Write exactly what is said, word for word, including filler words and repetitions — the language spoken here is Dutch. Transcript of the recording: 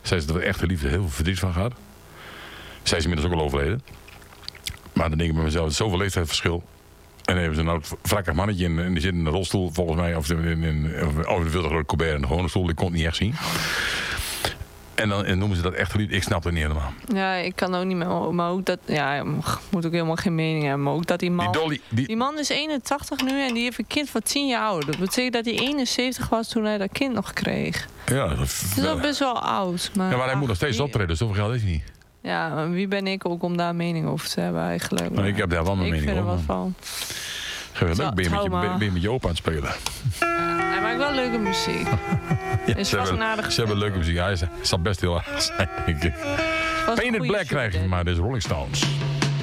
Zij is er echt de liefde heel veel verdriet van gehad. Zij is inmiddels ook al overleden. Maar dan denk ik bij mezelf, het is zoveel leeftijdsverschil. En dan hebben ze een oud wrakkig mannetje en die zit in een rolstoel volgens mij. Of in, in, of in de wilde Colbert in de gewone stoel, die kon het niet echt zien. En dan en noemen ze dat echt verliefd. Ik snap het niet helemaal. Ja, ik kan ook niet meer. Maar ook dat, ja, moet ook helemaal geen mening hebben. Maar ook dat die man. Die, Dolly, die... die man is eenentachtig nu en die heeft een kind van tien jaar oud. Dat betekent dat hij eenenzeventig was toen hij dat kind nog kreeg. Ja, dat is wel best wel oud. Maar, ja, maar hij moet nog steeds wie... optreden, dus zoveel geld is hij niet. Ja, maar wie ben ik ook om daar een mening over te hebben eigenlijk? Nou, ik heb daar wel mijn ik mening over. Ik vind er wat van. Leuk, ben je, met je, ben, ben je met je opa aan het spelen? Hij maakt wel leuke muziek. Ja, is ze vast hebben, een aardige ze hebben leuke muziek. Ja, hij zal best heel aardig zijn, denk ik. Painted Black krijg je van mij, deze Rolling Stones.